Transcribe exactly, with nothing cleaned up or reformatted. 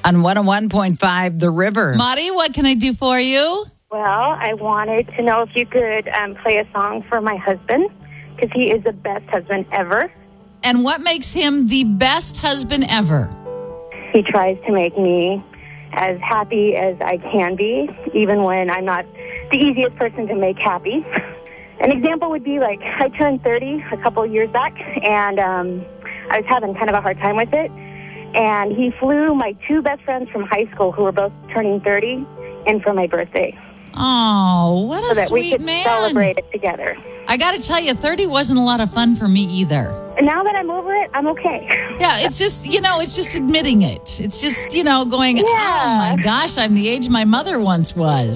On one oh one point five, The River. Marty, what can I do for you? Well, I wanted to know if you could um, play a song for my husband, because he is the best husband ever. And what makes him the best husband ever? He tries to make me as happy as I can be, even when I'm not the easiest person to make happy. An example would be like I turned thirty a couple of years back, and um, I was having kind of a hard time with it. And he flew my two best friends from high school, who were both turning thirty, in for my birthday. Oh, what a so that sweet we could man. celebrate it together. I got to tell you, thirty wasn't a lot of fun for me either. And now that I'm over it, I'm okay. Yeah, it's just, you know, it's just admitting it. It's just, you know, going, Yeah. oh my gosh, I'm the age my mother once was.